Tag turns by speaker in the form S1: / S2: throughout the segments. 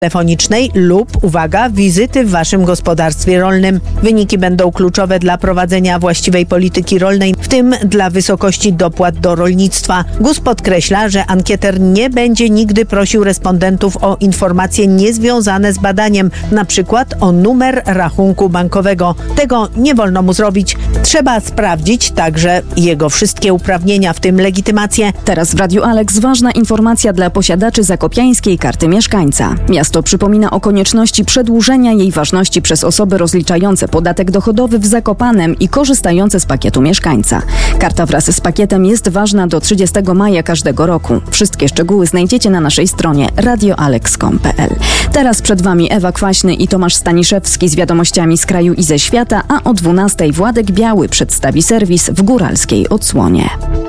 S1: telefonicznej lub, uwaga, wizyty w waszym gospodarstwie rolnym. Wyniki będą kluczowe dla prowadzenia właściwej polityki rolnej, w tym dla wysokości dopłat do rolnictwa. GUS podkreśla, że ankieter nie będzie nigdy prosił respondentów o informacje niezwiązane z badaniem, na przykład o numer rachunku bankowego. Tego nie wolno mu zrobić. Trzeba sprawdzić także jego wszystkie uprawnienia, w tym legitymację.
S2: Teraz w Radiu Alex ważna informacja dla posiadaczy zakopiańskiej karty mieszkańca. Miasto przypomina o konieczności przedłużenia jej ważności przez osoby rozliczające podatek dochodowy w Zakopanem i korzystające z pakietu mieszkańca. Karta wraz z pakietem jest ważna do 30 maja każdego roku. Wszystkie szczegóły znajdziecie na naszej stronie radioalex.pl. Teraz przed Wami Ewa Kwaśny i Tomasz Staniszewski z wiadomościami z kraju i ze świata, a o 12:00 Władek Biały przedstawi serwis w góralskiej odsłonie.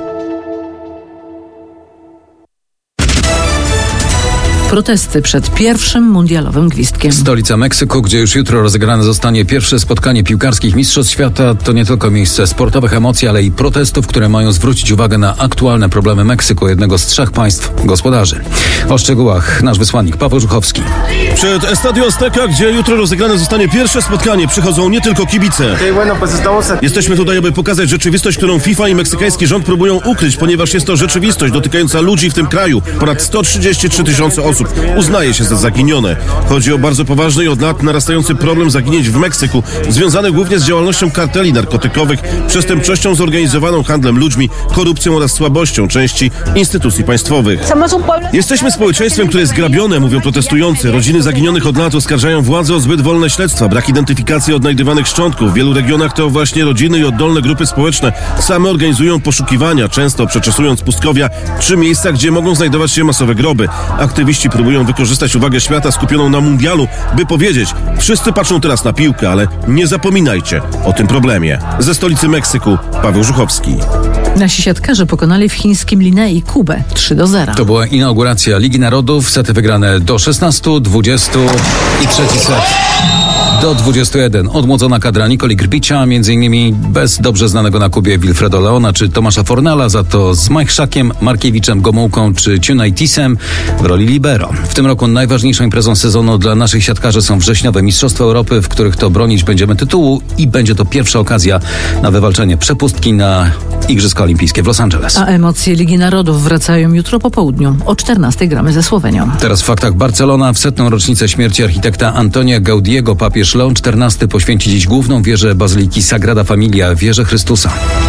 S3: Protesty przed pierwszym mundialowym gwizdkiem.
S4: Stolica Meksyku, gdzie już jutro rozegrane zostanie pierwsze spotkanie piłkarskich mistrzostw świata, to nie tylko miejsce sportowych emocji, ale i protestów, które mają zwrócić uwagę na aktualne problemy Meksyku, jednego z 3 państw gospodarzy. O szczegółach nasz wysłannik Paweł Żuchowski.
S5: Przed Estadio Azteca, gdzie jutro rozegrane zostanie pierwsze spotkanie, przychodzą nie tylko kibice. Jesteśmy tutaj, aby pokazać rzeczywistość, którą FIFA i meksykański rząd próbują ukryć, ponieważ jest to rzeczywistość dotykająca ludzi w tym kraju. Ponad 133 tysiące osób uznaje się za zaginione. Chodzi o bardzo poważny i od lat narastający problem zaginięć w Meksyku, związany głównie z działalnością karteli narkotykowych, przestępczością zorganizowaną, handlem ludźmi, korupcją oraz słabością części instytucji państwowych. Jesteśmy społeczeństwem, które jest grabione, mówią protestujący. Rodziny zaginionych od lat oskarżają władze o zbyt wolne śledztwa, brak identyfikacji odnajdywanych szczątków. W wielu regionach to właśnie rodziny i oddolne grupy społeczne same organizują poszukiwania, często przeczesując pustkowia czy miejsca, gdzie mogą znajdować się masowe groby. Aktywiści próbują wykorzystać uwagę świata skupioną na mundialu, by powiedzieć: wszyscy patrzą teraz na piłkę, ale nie zapominajcie o tym problemie. Ze stolicy Meksyku Paweł Żuchowski.
S3: Nasi siatkarze pokonali w chińskim Linei Kubę 3-0.
S4: To była inauguracja Ligi Narodów. Sety wygrane do 16, 20 i trzeci set do 21. Odmłodzona kadra Nikoli Grbicia, m.in. bez dobrze znanego na Kubie Wilfredo Leona czy Tomasza Fornala, za to z Majchrzakiem, Markiewiczem, Gomułką czy Tunaitisem w roli libero. W tym roku najważniejszą imprezą sezonu dla naszych siatkarzy są wrześniowe Mistrzostwa Europy, w których to bronić będziemy tytułu i będzie to pierwsza okazja na wywalczenie przepustki na Igrzyska Olimpijskie w Los Angeles.
S3: A emocje Ligi Narodów wracają jutro po południu. O 14:00 gramy ze Słowenią.
S4: Teraz w faktach Barcelona w 100. rocznicę śmierci architekta Antonia Gaudiego papież Leon XIV poświęci dziś główną wieżę Bazyliki Sagrada Familia, wieżę Chrystusa.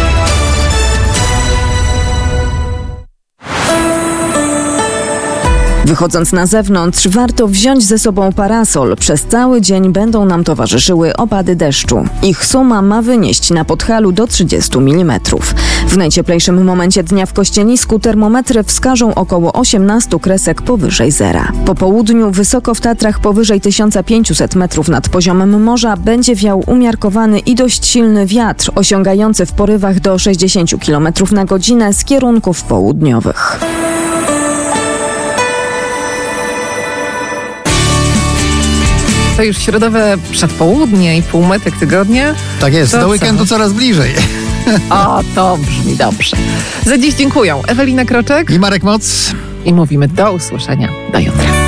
S2: Wychodząc na zewnątrz, warto wziąć ze sobą parasol. Przez cały dzień będą nam towarzyszyły opady deszczu. Ich suma ma wynieść na Podhalu do 30 mm. W najcieplejszym momencie dnia w Kościenisku termometry wskażą około 18 kresek powyżej zera. Po południu wysoko w Tatrach powyżej 1500 metrów nad poziomem morza będzie wiał umiarkowany i dość silny wiatr, osiągający w porywach do 60 km na godzinę z kierunków południowych.
S6: To już środowe przedpołudnie i półmetek tygodnia.
S7: Tak jest,
S6: to
S7: do weekendu coraz bliżej.
S6: O, to brzmi dobrze. Za dziś dziękuję Ewelina Kroczek
S7: i Marek Moc.
S6: I mówimy do usłyszenia. Do jutra.